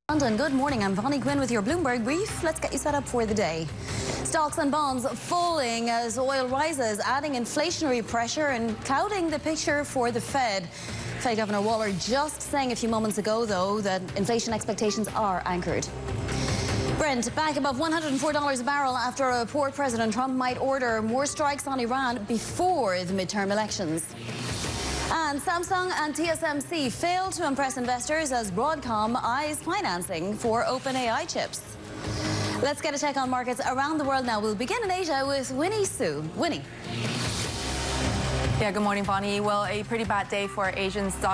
London, good morning. I'm Vonnie Gwynn with your Bloomberg Brief. Let's get you set up for the day. Stocks and bonds falling as oil rises, adding inflationary pressure and clouding the picture for the Fed. Fed Governor Waller just saying a few moments ago, though, that inflation expectations are anchored. Brent back above $104 a barrel after a report President Trump might order more strikes on Iran before the midterm elections. And Samsung and TSMC failed to impress investors as Broadcom eyes financing for OpenAI chips. Let's get a check on markets around the world now. We'll begin in Asia with Winnie Su. Winnie. Yeah, good morning, Bonnie. Well, a pretty bad day for Asian stocks.